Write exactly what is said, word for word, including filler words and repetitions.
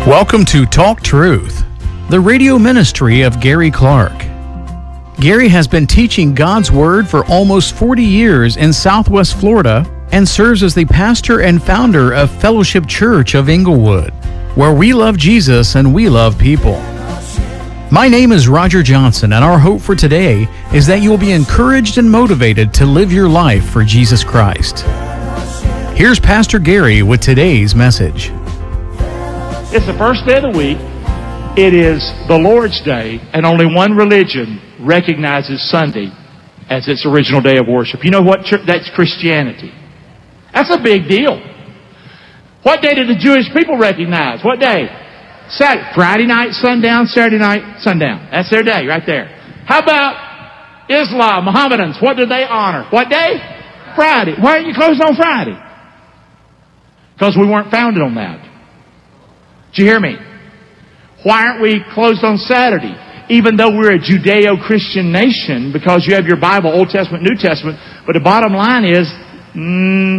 Welcome to Talk Truth, the radio ministry of Gary Clark. Gary has been teaching God's Word for almost forty years in Southwest Florida and serves as the pastor and founder of Fellowship Church of Inglewood, where we love Jesus and we love people. My name is Roger Johnson, and our hope for today is that you will be encouraged and motivated to live your life for Jesus Christ. Here's Pastor Gary with today's message. It's the first day of the week. It is the Lord's Day, and only one religion recognizes Sunday as its original day of worship. You know what? That's Christianity. That's a big deal. What day did the Jewish people recognize? What day? Saturday. Friday night, sundown. Saturday night, sundown. That's their day right there. How about Islam, Mohammedans? What do they honor? What day? Friday. Why aren't you closed on Friday? Because we weren't founded on that. Did you hear me? Why aren't we closed on Saturday? Even though we're a Judeo-Christian nation, because you have your Bible, Old Testament, New Testament. But the bottom line is, mm,